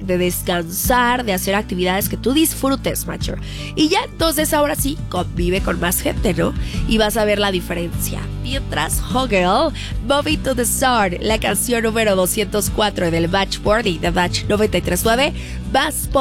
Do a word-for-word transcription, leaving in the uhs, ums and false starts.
de descansar, de hacer actividades que tú disfrutes, macho. Y ya entonces ahora sí, convive con más gente, ¿no? Y vas a ver la diferencia. Mientras, Hoggle, Moving to the Sun, la canción número doscientos cuatro del Batch Boarding de Batch noventa y tres punto nueve, vas